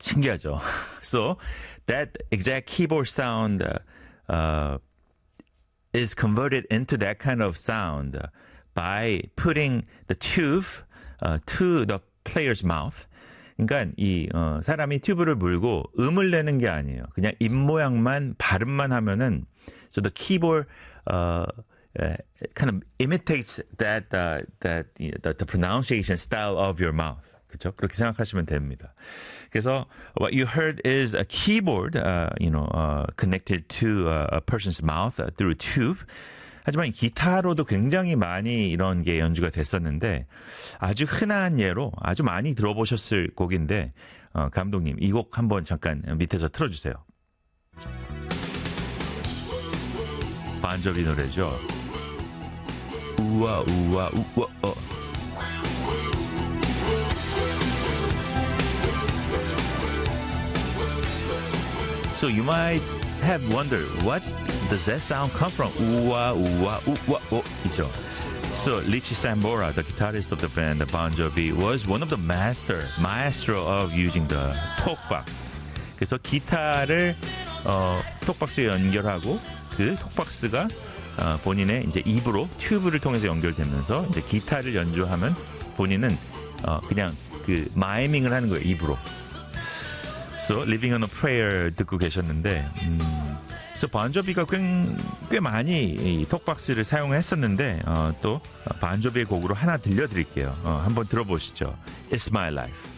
신기하죠. So that exact keyboard sound is converted into that kind of sound by putting the tube to the player's mouth. 그러니까 이 사람이 튜브를 물고 음을 내는 게 아니에요. 그냥 입 모양만 발음만 하면은 so the keyboard kind of imitates the pronunciation style of your mouth. 그렇죠? 그렇게 생각하시면 됩니다. 그래서 what you heard is a keyboard, connected to a person's mouth through a tube. 하지만 기타로도 굉장히 많이 이런 게 연주가 됐었는데 아주 흔한 예로 아주 많이 들어보셨을 곡인데 감독님 이 곡 한번 잠깐 밑에서 틀어주세요. 반저비 노래죠. 우와 우와 우와 So you might have wondered what does that sound come from? 우와 우와 우와 이죠. So Richie Sambora, the guitarist of the band Bon Jovi, was one of the maestro of using the 톡박스. 그래서 기타를 톡박스에 연결하고 그 톡박스가 본인의 이제 입으로 튜브를 통해서 연결되면서 이제 기타를 연주하면 본인은 그냥 그 마이밍을 하는 거예요 입으로. So Living on a Prayer 듣고 계셨는데, 그래서 반조비가 꽤 많이 이 톡박스를 사용했었는데 또 반조비의 곡으로 하나 들려드릴게요. 한번 들어보시죠. It's My Life.